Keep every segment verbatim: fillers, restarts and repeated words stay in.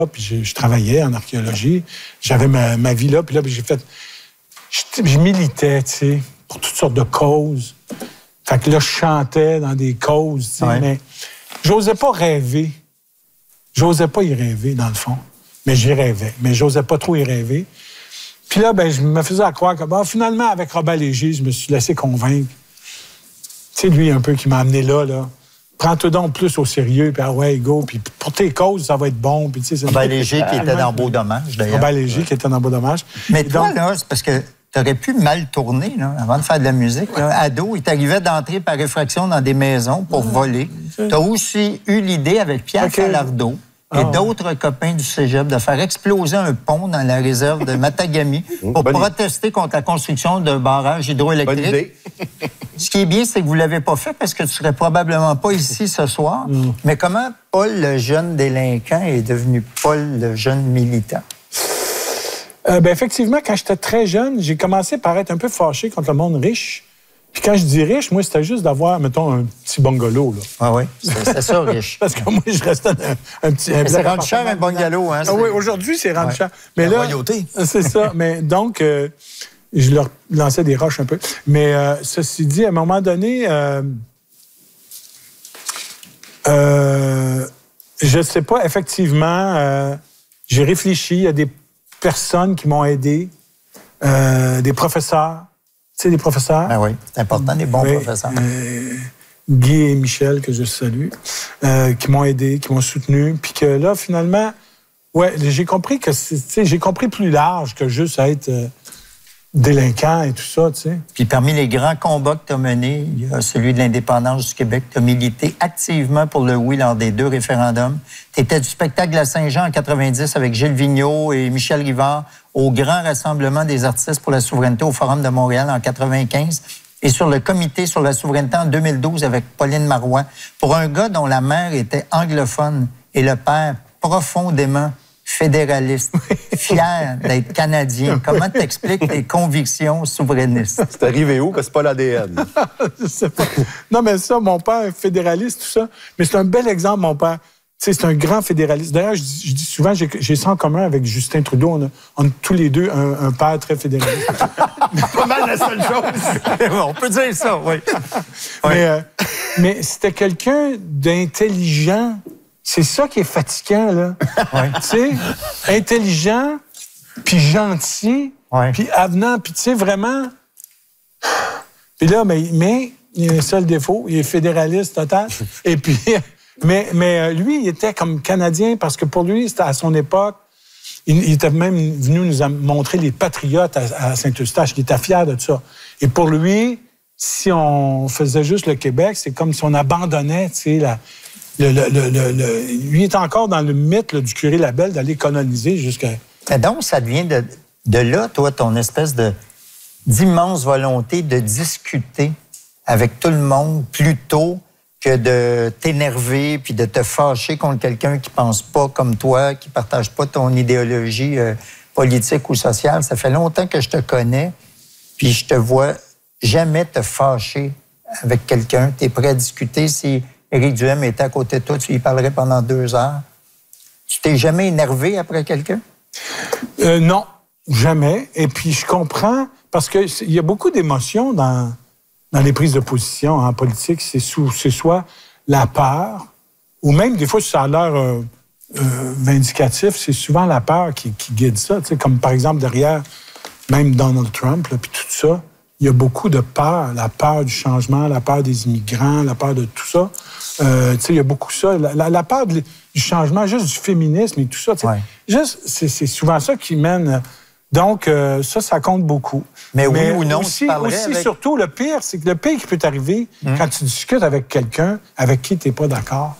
puis je, je travaillais en archéologie. J'avais ma, ma vie là, puis là, j'ai fait... Je, je militais, tu sais, pour toutes sortes de causes. Fait que là, je chantais dans des causes, tu sais, ouais. mais j'osais pas rêver. J'osais pas y rêver, dans le fond. Mais j'y rêvais. Mais j'osais pas trop y rêver. Puis là, ben, je me faisais à croire que, bon, finalement, avec Robert Léger, je me suis laissé convaincre. Tu sais, lui, un peu, qui m'a amené là, là. Prends-toi donc plus au sérieux, puis ah ouais, go, puis pour tes causes, ça va être bon. Puis, tu sais, Robert Léger qui était dans Beau Dommage, d'ailleurs. Robert Léger ouais. qui était dans Beau Dommage. Mais toi, donc, là, c'est parce que t'aurais pu mal tourner, là, avant de faire de la musique. Là. Ado, il t'arrivait d'entrer par effraction dans des maisons pour ah, voler. T'as aussi eu l'idée, avec Pierre okay. Falardeau et ah, d'autres ouais. copains du cégep, de faire exploser un pont dans la réserve de Matagami pour Bonne protester idée. contre la construction d'un barrage hydroélectrique. Ce qui est bien, c'est que vous ne l'avez pas fait parce que tu ne serais probablement pas ici ce soir. Mm. Mais comment Paul, le jeune délinquant, est devenu Paul, le jeune militant? Euh, ben, effectivement, quand j'étais très jeune, j'ai commencé par être un peu fâché contre le monde riche. Puis quand je dis riche, moi, c'était juste d'avoir, mettons, un petit bungalow. Là. Ah oui, c'était ça, riche. Parce que moi, je restais un, un petit... Un c'est rendu cher, un bungalow, hein? Ah oui, aujourd'hui, c'est rendu ouais. cher. Mais la là, royauté. C'est ça. Mais donc, euh, je leur lançais des roches un peu. Mais euh, ceci dit, à un moment donné, euh, euh, je ne sais pas, effectivement, euh, j'ai réfléchi, il y a des personnes qui m'ont aidé, euh, des professeurs. Tu sais, des professeurs. Ben oui, c'est important, des bons oui, professeurs. Euh, Guy et Michel, que je salue, euh, qui m'ont aidé, qui m'ont soutenu. Puis que là, finalement, ouais, j'ai compris que, tu sais, j'ai compris plus large que juste être euh, délinquant et tout ça, tu sais. Puis parmi les grands combats que tu as menés, il y a celui de l'indépendance du Québec. Tu as milité activement pour le oui lors des deux référendums. Tu étais du spectacle de la Saint-Jean en quatre-vingt-dix avec Gilles Vigneault et Michel Rivard au Grand Rassemblement des artistes pour la souveraineté au Forum de Montréal en quatre-vingt-quinze et sur le Comité sur la souveraineté en deux mille douze avec Pauline Marois. Pour un gars dont la mère était anglophone et le père profondément fédéraliste, fier d'être Canadien, comment t'expliques tes convictions souverainistes? C'est arrivé où? Parce que c'est pas l'A D N. Je sais pas. Non, mais ça, mon père, fédéraliste, tout ça. Mais c'est un bel exemple, mon père. Tu sais, c'est un grand fédéraliste. D'ailleurs, je dis, je dis souvent, j'ai, j'ai ça en commun avec Justin Trudeau. On a, on a tous les deux un, un père très fédéraliste. Pas mal la seule chose. On peut dire ça, oui. Mais, euh, mais c'était quelqu'un d'intelligent. C'est ça qui est fatigant, là. Ouais. Tu sais, intelligent, puis gentil, ouais. puis avenant, puis tu sais, vraiment... Puis là, mais, mais il y a un seul défaut, il est fédéraliste total. Et puis... Mais, mais lui, il était comme Canadien parce que pour lui, c'était à son époque, il, il était même venu nous montrer les patriotes à, à Saint-Eustache. Il était fier de ça. Et pour lui, si on faisait juste le Québec, c'est comme si on abandonnait, tu sais, la... Le, le, le, le, le, lui est encore dans le mythe là, du curé Labelle d'aller coloniser jusqu'à... Mais donc, ça devient de, de là, toi, ton espèce de, d'immense volonté de discuter avec tout le monde plus tôt que de t'énerver puis de te fâcher contre quelqu'un qui pense pas comme toi, qui partage pas ton idéologie euh, politique ou sociale. Ça fait longtemps que je te connais, puis je te vois jamais te fâcher avec quelqu'un. Tu es prêt à discuter si... Éric Duhem était à côté de toi, tu y parlerais pendant deux heures. Tu t'es jamais énervé après quelqu'un? Euh, non, jamais. Et puis, je comprends, parce qu'il y a beaucoup d'émotions dans, dans les prises de position en politique. C'est, sous, c'est soit la peur, ou même des fois, ça a l'air euh, euh, vindicatif, c'est souvent la peur qui, qui guide ça. Tu sais, comme par exemple, derrière même Donald Trump, là, puis tout ça, il y a beaucoup de peur. La peur du changement, la peur des immigrants, la peur de tout ça. Euh, tu sais, il y a beaucoup ça. La, la, la peur de, du changement, juste du féminisme et tout ça. Ouais. Juste, c'est, c'est souvent ça qui mène. Donc, euh, ça, ça compte beaucoup. Mais oui Mais ou non, aussi, tu aussi avec... surtout, le pire, c'est que le pire qui peut t'arriver hum. quand tu discutes avec quelqu'un avec qui tu n'es pas d'accord,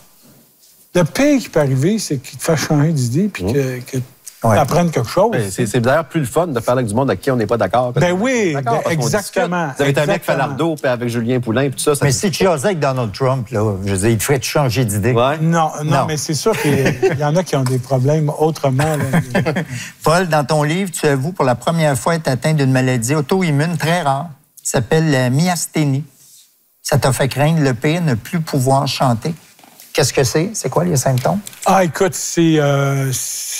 le pire qui peut arriver, c'est qu'il te fasse changer d'idée puis hum. que, que ouais. tu apprennes quelque chose. Ben, c'est, c'est d'ailleurs plus le fun de parler avec du monde avec qui on n'est pas d'accord. Ben oui, ben exactement. Vous avez été avec Falardeau, puis avec Julien Poulin, puis tout ça. ça mais si tu jasais avec Donald Trump, là, je veux dire, il te ferait changer d'idée. Ouais. Non, non, non, mais c'est sûr qu'il y en a qui ont des problèmes autrement. Là. Paul, dans ton livre, tu avoues pour la première fois être atteint d'une maladie auto-immune très rare qui s'appelle la myasthénie. Ça t'a fait craindre le pire, ne plus pouvoir chanter. Qu'est-ce que c'est? C'est quoi les symptômes? Ah, écoute, c'est... Euh,